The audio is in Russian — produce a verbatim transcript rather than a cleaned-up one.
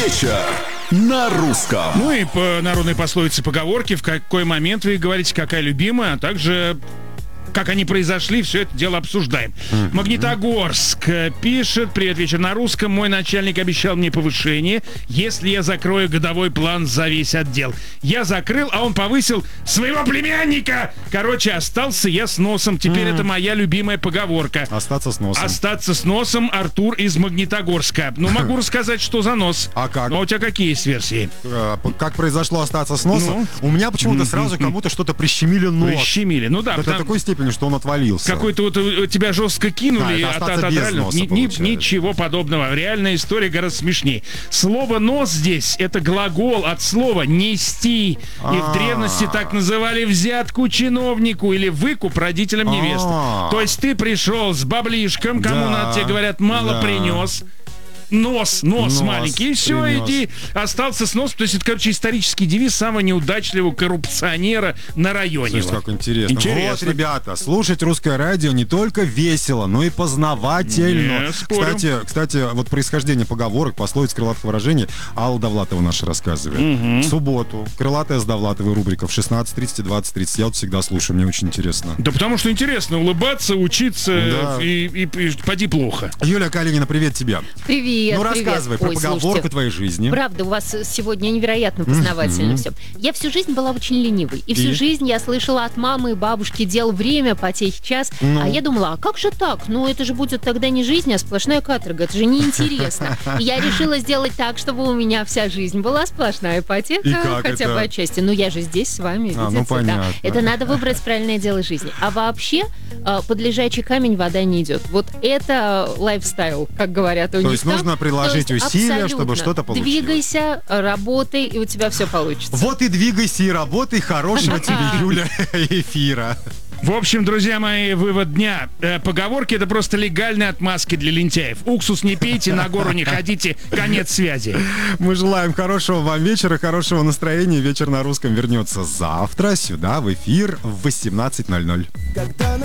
Вечер на русском. Ну и по народной пословице, поговорки, в какой момент вы говорите, какая любимая, а также как они произошли, все это дело обсуждаем. Mm-hmm. Магнитогорск пишет: привет, вечер на русском. Мой начальник обещал мне повышение, если я закрою годовой план за весь отдел. Я закрыл, а он повысил своего племянника. Короче, остался я с носом. Теперь mm-hmm. это моя любимая поговорка. Остаться с носом. Остаться с носом. Артур из Магнитогорска. Ну, могу рассказать, что за нос. А как? Ну, у тебя какие есть версии? Как произошло остаться с носом? Ну? У меня почему-то сразу кому-то что-то прищемили нос. Прищемили, ну да. До потому... такой степени, что он отвалился. Какой-то вот тебя жестко кинули, да, от, от, от, без носа, ни, ни, ничего подобного. Реальная история гораздо смешнее. Слово «нос» здесь — это глагол от слова «нести». И в древности так называли взятку чиновнику или выкуп родителям невесты. То есть ты пришел с баблишком, кому надо, тебе говорят, мало принес. Нос, нос, нос маленький, и все, принес. Иди, остался с носом. То есть это, короче, исторический девиз самого неудачливого коррупционера на районе. Слушайте, как интересно. интересно. Вот, ребята, слушать русское радио не только весело, но и познавательно. Не, кстати, кстати, вот происхождение поговорок, пословиц, крылатых выражений Алла Довлатова наша рассказывает. Угу. В субботу крылатая с Довлатовой рубрика в шестнадцать тридцать и двадцать тридцать. Я вот всегда слушаю, мне очень интересно. Да потому что интересно улыбаться, учиться, да. и, и, и, и поди плохо. Юлия Калинина, привет тебе. Привет. Ну, рассказывай привет. про Ой, поговорку твоей жизни. Правда, у вас сегодня невероятно познавательно mm-hmm. все. Я всю жизнь была очень ленивой. И, и всю жизнь я слышала от мамы и бабушки: дел время, потехи час. Ну. А я думала, а как же так? Ну, это же будет тогда не жизнь, а сплошная каторга. Это же неинтересно. И я решила сделать так, чтобы у меня вся жизнь была сплошная потеха, хотя бы отчасти. Ну, я же здесь с вами. А, ну, понятно. Это надо выбрать правильное дело жизни. А вообще, под лежачий камень вода не идет. Вот это лайфстайл, как говорят у них. То есть нужно приложить усилия, чтобы что-то получилось. Двигайся, работай, и у тебя все получится. Вот и двигайся, и работай. Хорошего тебе, Юля, эфира. В общем, друзья мои, вывод дня. Э, поговорки — это просто легальные отмазки для лентяев. Уксус не пейте, на гору не ходите, конец связи. Мы желаем хорошего вам вечера, хорошего настроения. Вечер на русском вернется завтра сюда в эфир в восемнадцать ноль ноль.